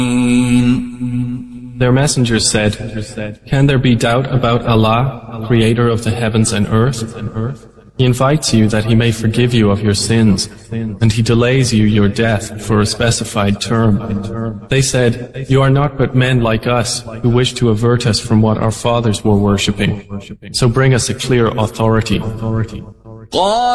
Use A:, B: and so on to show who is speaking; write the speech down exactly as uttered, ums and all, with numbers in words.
A: Their messengers said, "Can there be doubt about Allah, creator of the heavens and earth? He invites you that He may forgive you of your sins, and He delays you your death for a specified term." They said, "You are not but men like us, who wish to avert us from what our fathers were worshipping. So bring us a clear authority."